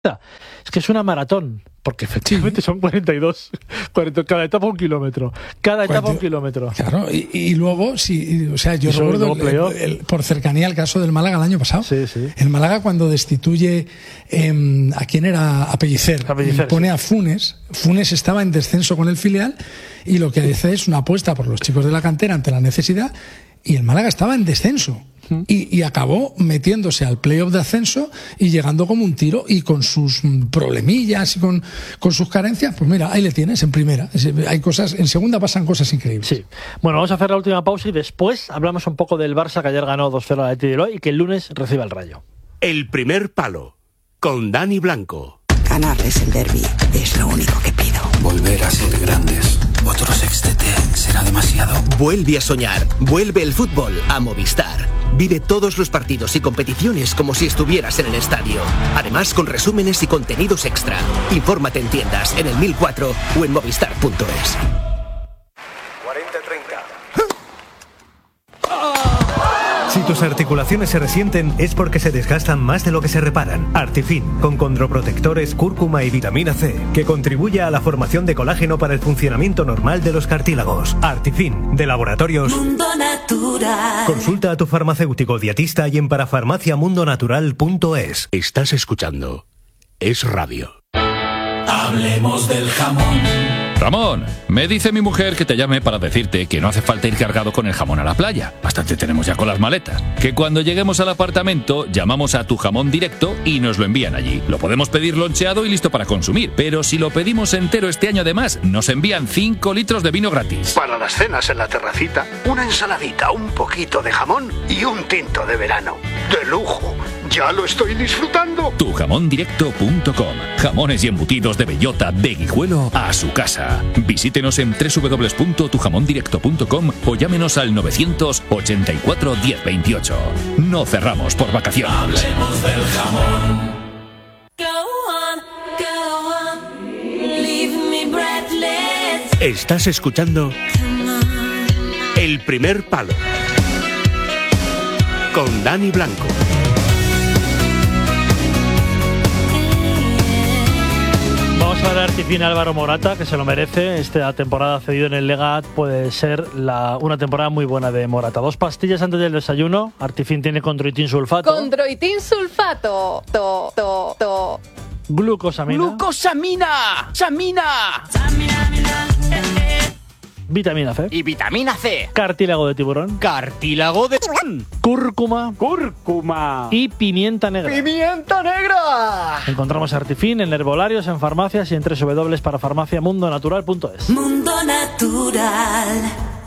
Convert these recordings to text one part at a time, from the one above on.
Es que es una maratón, porque efectivamente son 42, cada etapa un kilómetro. Claro, y luego, yo recuerdo por cercanía el caso del Málaga el año pasado. Sí. El Málaga, cuando destituye a quién era, a Pellicer, pone a Funes estaba en descenso con el filial, y lo que hace es una apuesta por los chicos de la cantera ante la necesidad, y el Málaga estaba en descenso. Y acabó metiéndose al playoff de ascenso y llegando como un tiro, y con sus problemillas y con sus carencias, pues mira, ahí le tienes en primera. Hay cosas, en segunda pasan cosas increíbles. Sí. Bueno, vamos a hacer la última pausa y después hablamos un poco del Barça, que ayer ganó 2-0 al Athletic Bilbao y que el lunes recibe el Rayo. El primer palo, con Dani Blanco. Ganarles el derbi es lo único que pido. Volver a ser grandes. Otro sextete será demasiado. Vuelve a soñar. Vuelve el fútbol a Movistar. Vive todos los partidos y competiciones como si estuvieras en el estadio. Además, con resúmenes y contenidos extra. Infórmate en tiendas, en el 1004 o en movistar.es. 40-30. Si tus articulaciones se resienten es porque se desgastan más de lo que se reparan. Artifin, con condroprotectores, cúrcuma y vitamina C, que contribuye a la formación de colágeno para el funcionamiento normal de los cartílagos. Artifin, de Laboratorios Mundo Natural. Consulta a tu farmacéutico dietista y en parafarmaciamundonatural.es. Estás escuchando Es Radio. Hablemos del jamón. Ramón, me dice mi mujer que te llame para decirte que no hace falta ir cargado con el jamón a la playa. Bastante tenemos ya con las maletas. Que cuando lleguemos al apartamento, llamamos a Tu Jamón Directo y nos lo envían allí. Lo podemos pedir loncheado y listo para consumir. Pero si lo pedimos entero este año, además, nos envían 5 litros de vino gratis. Para las cenas en la terracita, una ensaladita, un poquito de jamón y un tinto de verano. ¡De lujo! ¡Ya lo estoy disfrutando! Tujamondirecto.com. Jamones y embutidos de bellota, de Guijuelo a su casa. Visítenos en www.tujamondirecto.com o llámenos al 984 1028. No cerramos por vacaciones. Hablemos del jamón. Estás escuchando El primer palo, con Dani Blanco. Vamos a hablar de Artifin Álvaro Morata, que se lo merece. Esta temporada cedido en el Legat puede ser una temporada muy buena de Morata. 2 pastillas antes del desayuno. Artifin tiene condroitin sulfato. Condroitin sulfato. Glucosamina. ¡Glucosamina! Vitamina C. Y vitamina C. Cartílago de tiburón. Cartílago de tiburón. Cúrcuma. Y pimienta negra. ¡Pimienta negra! Encontramos Artifin en herbolarios, en farmacias y en www.parafarmaciamundonatural.es. Mundo Natural.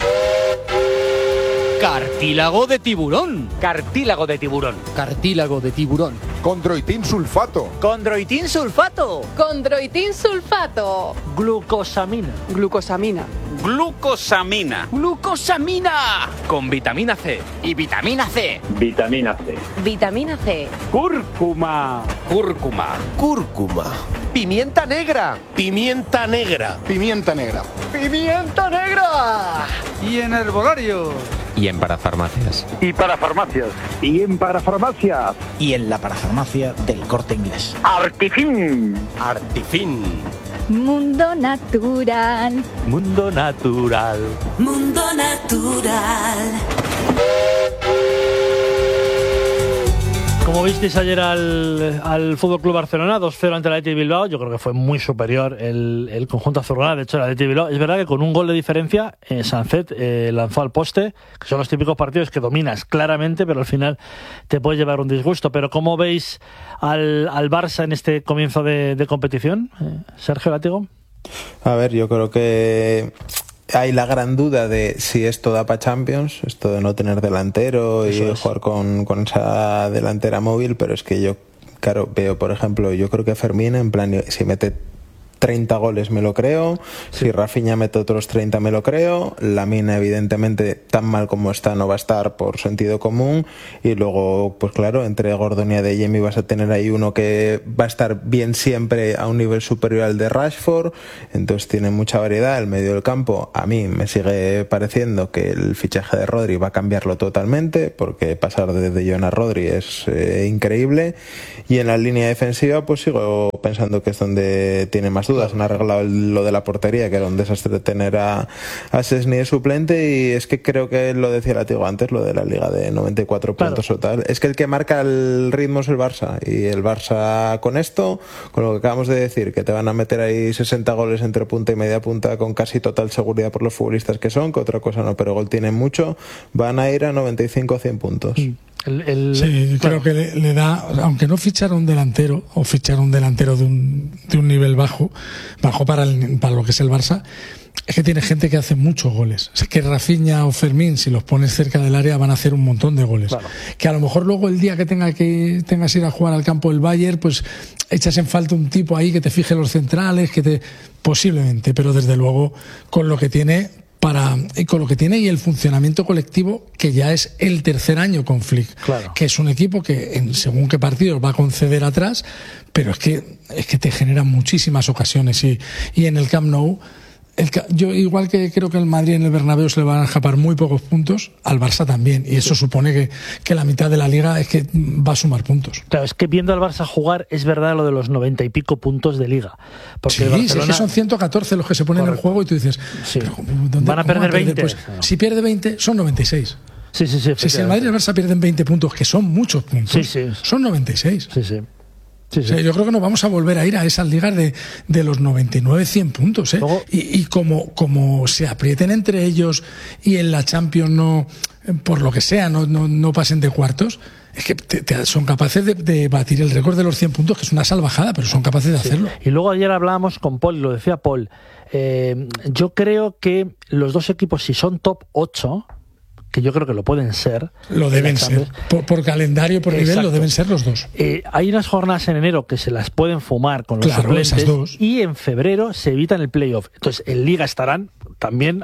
Cartílago de tiburón. Cartílago de tiburón. Cartílago de tiburón. Condroitin sulfato. Condroitin sulfato. Condroitin sulfato. Glucosamina. Glucosamina. Glucosamina. Glucosamina. Con vitamina C. Y vitamina C. Vitamina C. Vitamina C. Cúrcuma. Cúrcuma. Cúrcuma. Pimienta negra. Pimienta negra. Pimienta negra. Pimienta negra. Y en herbolario. Y en parafarmacias. Y para farmacias. Y en parafarmacias. Y en la parafarmacia del Corte Inglés. Artifin. Artifin. Mundo Natural. Mundo Natural. Mundo Natural. Como visteis ayer al Fútbol Club Barcelona, 2-0 ante el Athletic Bilbao, yo creo que fue muy superior el conjunto azulgrana. De hecho, el Athletic Bilbao, es verdad que con un gol de diferencia, Sancet lanzó al poste, que son los típicos partidos que dominas claramente, pero al final te puede llevar un disgusto. Pero ¿cómo veis al Barça en este comienzo de competición? Sergio Látigo. A ver, yo creo que hay la gran duda de si esto da para Champions, esto de no tener delantero y jugar con esa delantera móvil, pero es que yo, claro, veo, por ejemplo, yo creo que Fermín, en plan, si mete 30 goles me lo creo, si Rafinha mete otros 30 me lo creo, Lamine evidentemente tan mal como está no va a estar por sentido común, y luego pues claro, entre Gordon y Adeyemi vas a tener ahí uno que va a estar bien siempre a un nivel superior al de Rashford, entonces tiene mucha variedad. El medio del campo a mí me sigue pareciendo que el fichaje de Rodri va a cambiarlo totalmente, porque pasar de De Jong a Rodri es increíble, y en la línea defensiva pues sigo pensando que es donde tiene más dudas. Han arreglado lo de la portería, que era un desastre tener a Szczesny de suplente, y es que creo que lo decía Latigo antes, lo de la liga de 94 puntos o tal, es que el que marca el ritmo es el Barça, y el Barça con esto, con lo que acabamos de decir, que te van a meter ahí 60 goles entre punta y media punta con casi total seguridad por los futbolistas que son, que otra cosa no, pero gol tienen mucho, van a ir a 95 o 100 puntos. Sí, creo que le da, aunque no fichara un delantero, o fichara un delantero de un nivel bajo para lo que es el Barça, es que tiene gente que hace muchos goles. Es que Rafinha o Fermín, si los pones cerca del área, van a hacer un montón de goles. Claro. Que a lo mejor luego el día que tengas que ir a jugar al campo del Bayern, pues echas en falta un tipo ahí que te fije los centrales, posiblemente, pero desde luego con lo que tiene y el funcionamiento colectivo, que ya es el tercer año con Flick, claro, que es un equipo que según qué partidos va a conceder atrás, pero es que te genera muchísimas ocasiones, y en el Camp Nou, yo igual que creo que el Madrid en el Bernabéu se le van a escapar muy pocos puntos, al Barça también, y eso supone que la mitad de la liga es que va a sumar puntos. Claro, es que viendo al Barça jugar es verdad lo de los 90 y pico puntos de liga, porque sí, Barcelona... es que son 114 los que se ponen en el juego, y tú dices, sí, van a perder 20. Pues, no. Si pierde 20 son 96. Sí, si el Madrid y el Barça pierden 20 puntos, que son muchos puntos, son 96. Sí. O sea, yo creo que nos vamos a volver a ir a esas ligas de los 99-100 puntos, ¿eh? Luego, y como se aprieten entre ellos y en la Champions no, por lo que sea, no pasen de cuartos, es que son capaces de batir el récord de los 100 puntos, que es una salvajada, pero son capaces de hacerlo. Y luego ayer hablábamos con Paul, y lo decía Paul, yo creo que los dos equipos, si son top 8... que yo creo que lo pueden ser. Lo deben ser. Por calendario y por nivel lo deben ser los dos. Hay unas jornadas en enero que se las pueden fumar con los suplentes, esas dos. Y en febrero se evitan el playoff. Entonces, en Liga estarán también,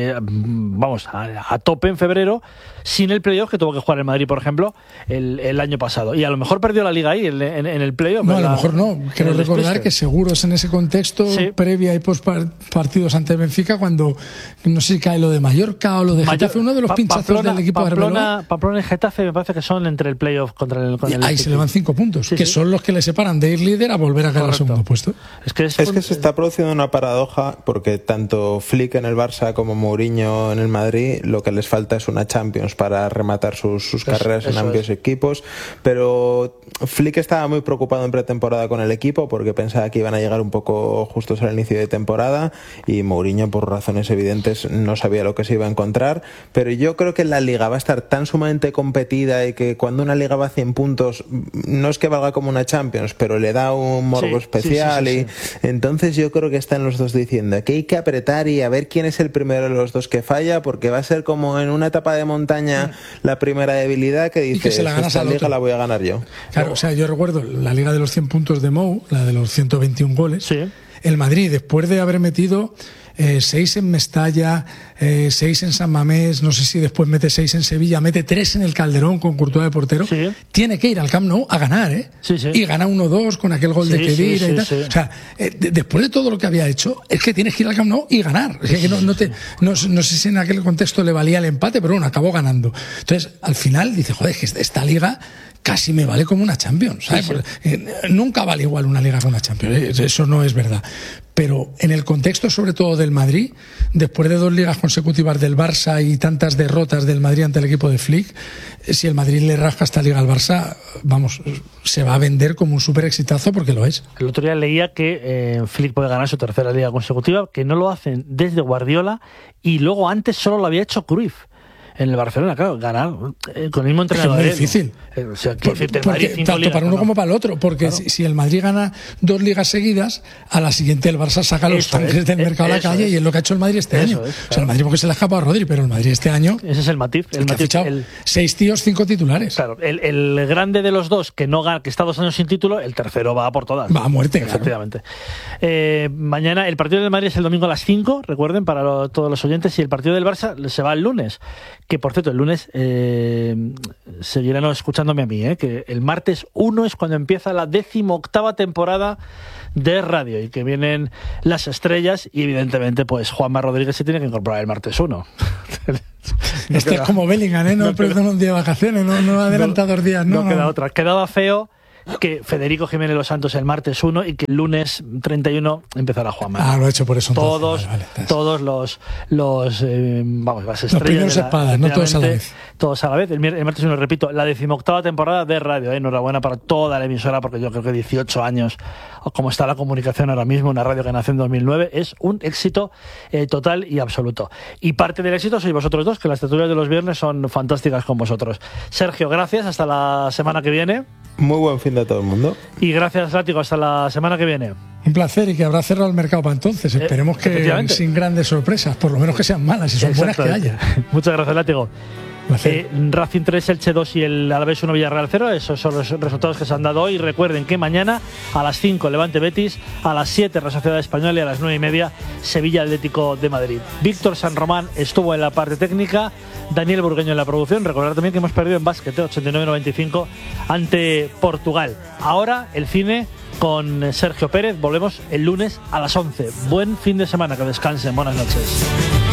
a tope en febrero, sin el playoff que tuvo que jugar el Madrid, por ejemplo, el año pasado. Y a lo mejor perdió la Liga ahí, en el playoff. No, a lo mejor no. Quiero recordar que seguro es en ese contexto, previa y post partidos ante Benfica, cuando no sé si cae lo de Mallorca o lo de Getafe, uno de los pinchazos del equipo de Arbeloa. Pamplona y Getafe me parece que son entre el playoff con el ahí se le van 5 puntos, son los que le separan de ir líder a volver a caer al segundo puesto. Es que se está produciendo una paradoja, porque tanto Flick en el Barça como Mourinho en el Madrid, lo que les falta es una Champions para rematar sus carreras en ambos equipos, pero Flick estaba muy preocupado en pretemporada con el equipo, porque pensaba que iban a llegar un poco justos al inicio de temporada, y Mourinho, por razones evidentes, no sabía lo que se iba a encontrar. Pero yo creo que la Liga va a estar tan sumamente competida, y que cuando una Liga va a 100 puntos no es que valga como una Champions, pero le da un morbo especial, y entonces yo creo que están los dos diciendo que hay que apretar y a ver quién es el primero de los dos que falla, porque va a ser como en una etapa de montaña la primera debilidad, que dices, esta Liga la voy a ganar yo. Claro, o sea, yo recuerdo la Liga de los 100 puntos de Mou, la de los 121 goles, el Madrid, después de haber metido 6 en Mestalla, 6 en San Mamés, no sé si después mete 6 en Sevilla, mete 3 en el Calderón con Courtois de portero, tiene que ir al Camp Nou a ganar, y gana 1-2 con aquel gol de Khedira y tal. O sea, después de todo lo que había hecho, es que tienes que ir al Camp Nou y ganar. Es que no sé si en aquel contexto le valía el empate, pero bueno, acabó ganando. Entonces, al final dice, joder, es que esta liga casi me vale como una Champions, ¿sabes? Nunca vale igual una liga que una Champions, eso no es verdad. Pero en el contexto sobre todo del Madrid, después de 2 ligas consecutivas del Barça y tantas derrotas del Madrid ante el equipo de Flick, si el Madrid le rasca esta liga al Barça, vamos, se va a vender como un súper exitazo, porque lo es. El otro día leía que Flick puede ganar su tercera liga consecutiva, que no lo hacen desde Guardiola, y luego antes solo lo había hecho Cruyff. en el Barcelona, claro, ganar con el mismo entrenador. Es muy difícil. Tanto para uno como para el otro, porque claro, si el Madrid gana 2 ligas seguidas, a la siguiente el Barça saca los tanques del mercado a la calle, y es lo que ha hecho el Madrid este año. Claro. O sea, el Madrid porque se le ha escapado a Rodri, pero el Madrid este año... Ese es el matiz. El matiz, 6 tíos, 5 titulares. Claro, el grande de los dos que no gana, que está 2 años sin título, el tercero va a por todas. Va a muerte, efectivamente. Mañana, el partido del Madrid es el domingo a las 5, recuerden, para todos los oyentes, y el partido del Barça se va el lunes. Que, por cierto, el lunes seguirán escuchándome a mí, que el martes 1 es cuando empieza la 18ª temporada de radio y que vienen las estrellas y, evidentemente, pues Juanma Rodríguez se tiene que incorporar el martes 1. Es como Bellingham, no perdona un día de vacaciones, no adelanta 2 días. No queda otra. Quedaba feo que Federico Jiménez Los Santos el martes 1 y que el lunes 31 empezará Juanma. Lo he hecho por eso. Todos las estrellas. Los primeros espadas, no todos a la vez. Todos a la vez. El martes 1, repito, la 18ª temporada de radio. Enhorabuena para toda la emisora, porque yo creo que 18 años, como está la comunicación ahora mismo, una radio que nació en 2009, es un éxito total y absoluto. Y parte del éxito sois vosotros dos, que las tertulias de los viernes son fantásticas con vosotros. Sergio, gracias. Hasta la semana que viene. Muy buen fin de todo el mundo. Y gracias, Látigo, hasta la semana que viene. Un placer, y que habrá cerrado el mercado para entonces. Esperemos que sin grandes sorpresas, por lo menos que sean malas, y son buenas que haya. Muchas gracias, Látigo. Racing 3, Elche 2 y el Alavés 1, Villarreal 0. Esos son los resultados que se han dado hoy. Recuerden que mañana a las 5 Levante Betis, a las 7 Real Sociedad Española y a las 9:30 Sevilla Atlético de Madrid. Víctor San Román estuvo en la parte técnica, Daniel Burgueño en la producción. Recordar también que hemos perdido en básquet 89-95 ante Portugal. Ahora el cine con Sergio Pérez. Volvemos el lunes a las 11. Buen fin de semana, que descansen. Buenas noches.